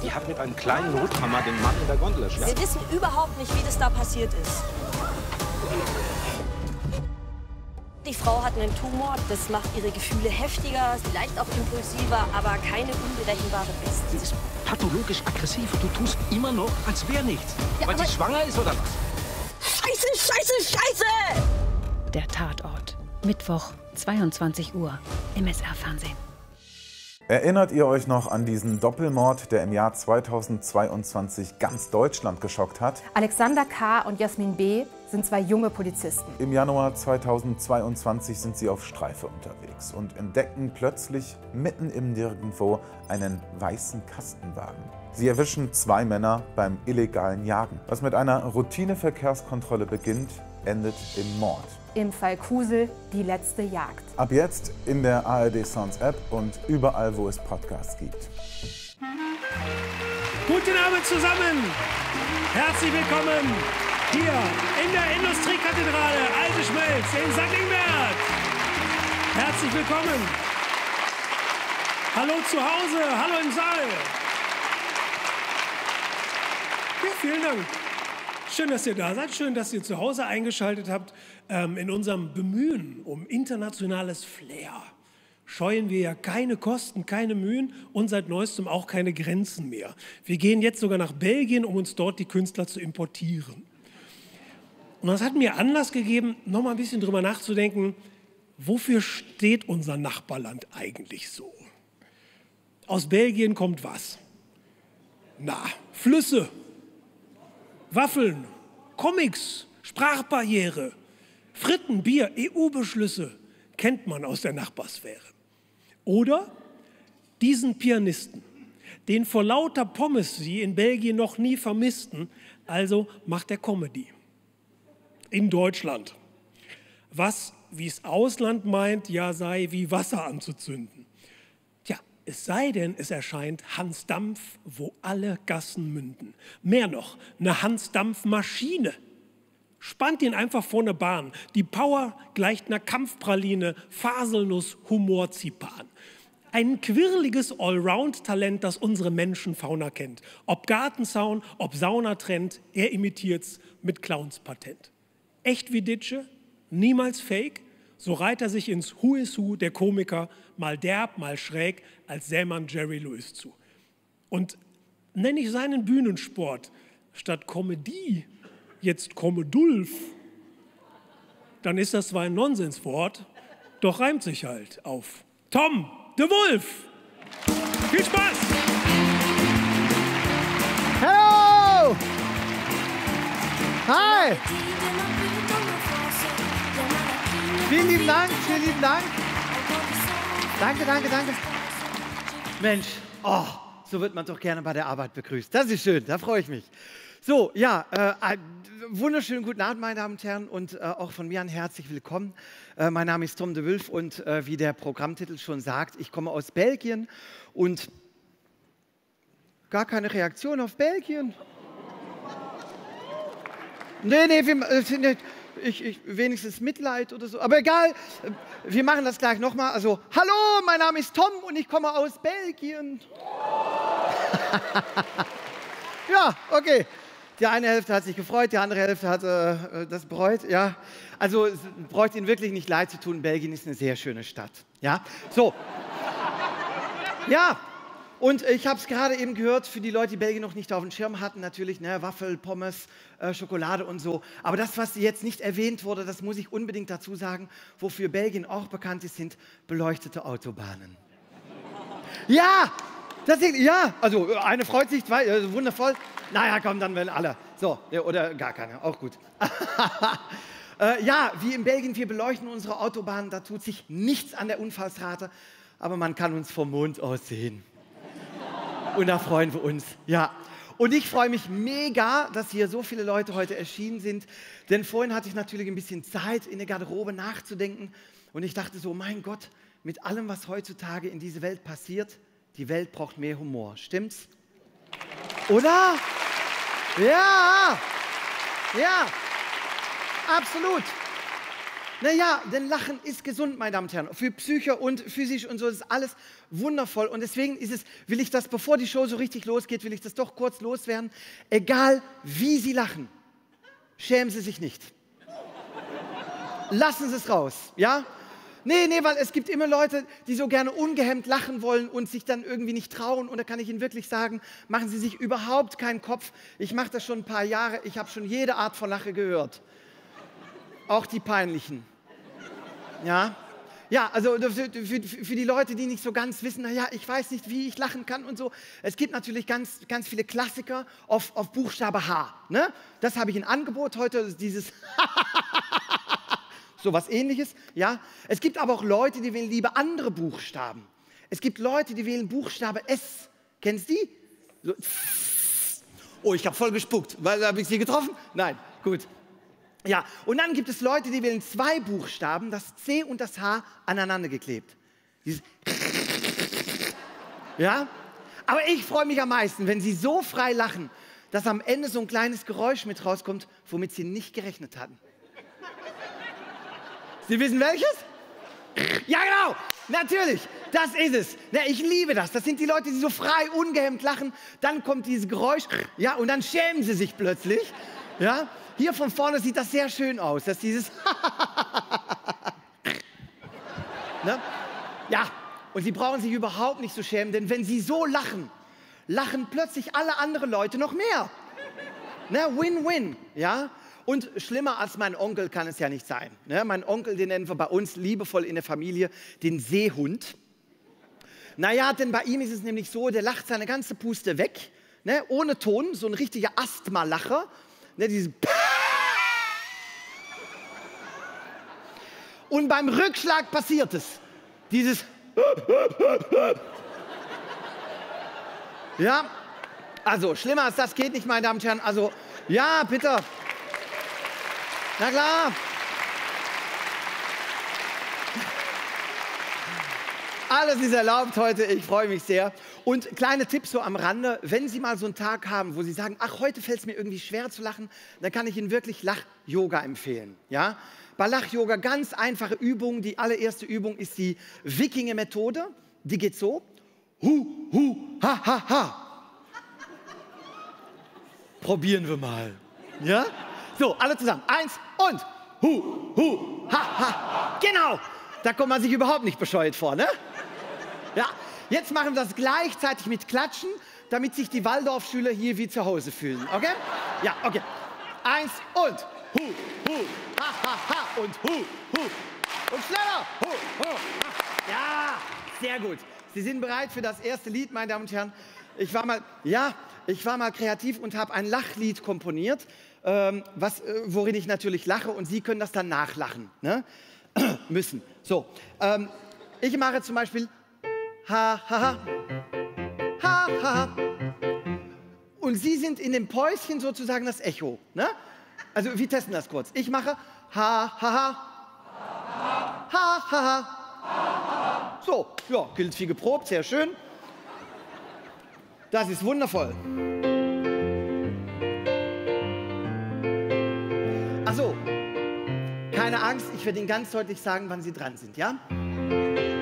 Die hat mit einem kleinen Nothammer den Mann in der Gondel erschlagen. Wir wissen überhaupt nicht, wie das da passiert ist. Die Frau hat einen Tumor, das macht ihre Gefühle heftiger, vielleicht auch impulsiver, aber keine unberechenbare Pest. Sie ist pathologisch aggressiv. Du tust immer noch, als wäre nichts. Ja, weil sie schwanger ist oder was? Scheiße, scheiße, scheiße! Der Tatort. Mittwoch, 22 Uhr, im SR-Fernsehen. Erinnert ihr euch noch an diesen Doppelmord, der im Jahr 2022 ganz Deutschland geschockt hat? Alexander K. und Jasmin B. sind zwei junge Polizisten. Im Januar 2022 sind sie auf Streife unterwegs und entdecken plötzlich mitten im Nirgendwo einen weißen Kastenwagen. Sie erwischen zwei Männer beim illegalen Jagen. Was mit einer Routineverkehrskontrolle beginnt, endet im Mord. Im Fall Kusel die letzte Jagd. Ab jetzt in der ARD Sounds App und überall, wo es Podcasts gibt. Guten Abend zusammen. Herzlich willkommen hier in der Industriekathedrale Alte Schmelz in St. Ingbert. Herzlich willkommen. Hallo zu Hause, hallo im Saal. Ja, vielen Dank. Schön, dass ihr da seid, schön, dass ihr zu Hause eingeschaltet habt. In unserem Bemühen um internationales Flair scheuen wir ja keine Kosten, keine Mühen und seit neuestem auch keine Grenzen mehr. Wir gehen jetzt sogar nach Belgien, um uns dort die Künstler zu importieren. Und das hat mir Anlass gegeben, noch mal ein bisschen drüber nachzudenken, wofür steht unser Nachbarland eigentlich so? Aus Belgien kommt was? Na, Flüsse. Waffeln, Comics, Sprachbarriere, Fritten, Bier, EU-Beschlüsse kennt man aus der Nachbarsphäre. Oder diesen Pianisten, den vor lauter Pommes sie in Belgien noch nie vermissten, also macht er Comedy. In Deutschland. Was, wie es Ausland meint, ja sei wie Wasser anzuzünden. Tja, es sei denn, es erscheint Hans Dampf, wo alle Gassen münden. Mehr noch, eine Hans Dampf-Maschine. Spannt ihn einfach vor eine Bahn. Die Power gleicht einer Kampfpraline, Faselnuss, Humorzipan. Ein quirliges Allround-Talent, das unsere Menschenfauna kennt. Ob Gartenzaun, ob Saunatrend, er imitiert's mit Clownspatent. Echt wie Ditsche, niemals fake, so reiht er sich ins Who is Who der Komiker, mal derb, mal schräg, als Sämann Jerry Lewis zu. Und nenne ich seinen Bühnensport statt Comedy jetzt Komödulf, dann ist das zwar ein Nonsenswort, doch reimt sich halt auf Tom de Wolf. Viel Spaß! Hallo! Hi! Vielen lieben Dank, vielen lieben Dank. Danke, danke, danke. Mensch, oh, so wird man doch gerne bei der Arbeit begrüßt. Das ist schön, da freue ich mich. So, ja, wunderschönen guten Abend, meine Damen und Herren, und auch von mir ein herzlich willkommen. Mein Name ist Tom de Wolf und wie der Programmtitel schon sagt, ich komme aus Belgien und gar keine Reaktion auf Belgien. Nee, wenigstens Mitleid oder so, aber egal, wir machen das gleich nochmal. Also, hallo, mein Name ist Tom und ich komme aus Belgien. Ja, okay. Die eine Hälfte hat sich gefreut, die andere Hälfte hat das bereut. Ja. Also es bräuchte Ihnen wirklich nicht leid zu tun, Belgien ist eine sehr schöne Stadt. Ja, so. Ja, und ich habe es gerade eben gehört, für die Leute, die Belgien noch nicht auf dem Schirm hatten, natürlich, ne, Waffel, Pommes, Schokolade und so. Aber das, was jetzt nicht erwähnt wurde, das muss ich unbedingt dazu sagen, wofür Belgien auch bekannt ist, sind beleuchtete Autobahnen. Ja! Ja, also eine freut sich, zwei, wundervoll. Naja, komm, dann werden alle. So, oder gar keine, auch gut. Ja, wie in Belgien, wir beleuchten unsere Autobahnen, da tut sich nichts an der Unfallsrate, aber man kann uns vom Mond aus sehen. Und da freuen wir uns, ja. Und ich freue mich mega, dass hier so viele Leute heute erschienen sind, denn vorhin hatte ich natürlich ein bisschen Zeit, in der Garderobe nachzudenken und ich dachte so, mein Gott, mit allem, was heutzutage in dieser Welt passiert, die Welt braucht mehr Humor, stimmt's? Oder? Ja, ja, absolut. Naja, denn Lachen ist gesund, meine Damen und Herren. Für Psyche und physisch und so, das ist alles wundervoll. Und deswegen will ich das, bevor die Show so richtig losgeht, will ich das doch kurz loswerden. Egal, wie Sie lachen, schämen Sie sich nicht. Lassen Sie es raus, ja? Nee, weil es gibt immer Leute, die so gerne ungehemmt lachen wollen und sich dann irgendwie nicht trauen. Und da kann ich Ihnen wirklich sagen, machen Sie sich überhaupt keinen Kopf. Ich mache das schon ein paar Jahre, ich habe schon jede Art von Lache gehört. Auch die peinlichen. Ja, also für die Leute, die nicht so ganz wissen, naja, ich weiß nicht, wie ich lachen kann und so. Es gibt natürlich ganz viele Klassiker auf Buchstabe H. Ne? Das habe ich in Angebot heute, dieses so was Ähnliches. Ja? Es gibt aber auch Leute, die wählen lieber andere Buchstaben. Es gibt Leute, die wählen Buchstabe S. Kennst du die? So. Oh, ich habe voll gespuckt. Habe ich Sie getroffen? Nein, gut. Ja, und dann gibt es Leute, die wählen 2 Buchstaben, das C und das H, aneinander geklebt. Dieses ja, aber ich freue mich am meisten, wenn Sie so frei lachen, dass am Ende so ein kleines Geräusch mit rauskommt, womit Sie nicht gerechnet hatten. Sie wissen welches? Ja, genau, natürlich, das ist es. Ja, ich liebe das. Das sind die Leute, die so frei, ungehemmt lachen. Dann kommt dieses Geräusch, ja, und dann schämen sie sich plötzlich. Ja, hier von vorne sieht das sehr schön aus, dass dieses ne? Ja, und Sie brauchen sich überhaupt nicht so schämen, denn wenn Sie so lachen, lachen plötzlich alle anderen Leute noch mehr. Ne? Win-win, ja. Und schlimmer als mein Onkel kann es ja nicht sein. Ne? Mein Onkel, den nennen wir bei uns liebevoll in der Familie den Seehund. Naja, denn bei ihm ist es nämlich so, der lacht seine ganze Puste weg, ne? Ohne Ton, so ein richtiger Asthma-Lacher. Ne? Dieses und beim Rückschlag passiert es. Dieses ja, also schlimmer als das geht nicht, meine Damen und Herren. Also, ja, bitte. Na klar. Alles ist erlaubt heute, ich freue mich sehr. Und kleine Tipps so am Rande, wenn Sie mal so einen Tag haben, wo Sie sagen, ach, heute fällt es mir irgendwie schwer zu lachen, dann kann ich Ihnen wirklich Lach-Yoga empfehlen. Ja? Bei Lach-Yoga ganz einfache Übungen. Die allererste Übung ist die Wikinger-Methode. Die geht so. Hu, hu, ha, ha, ha. Probieren wir mal. Ja? So, alle zusammen. 1 und hu, hu, ha, ha. Genau. Da kommt man sich überhaupt nicht bescheuert vor, ne? Ja, jetzt machen wir das gleichzeitig mit Klatschen, damit sich die Waldorfschüler hier wie zu Hause fühlen, okay? Ja, okay. 1 und hu, hu, ha, ha, ha und hu, hu. Und schneller, hu, hu, ha. Ja, sehr gut. Sie sind bereit für das erste Lied, meine Damen und Herren. Ich war mal kreativ und habe ein Lachlied komponiert, worin ich natürlich lache und Sie können das dann nachlachen, ne? Müssen. So, ich mache zum Beispiel ha, ha, ha, ha, ha. Und Sie sind in dem Päuschen sozusagen das Echo, ne? Also wir testen das kurz. Ich mache ha, ha, ha, ha, ha, ha. So, ja, gilt wie geprobt, sehr schön. Das ist wundervoll. Ach so, keine Angst, ich werde Ihnen ganz deutlich sagen, wann Sie dran sind, ja?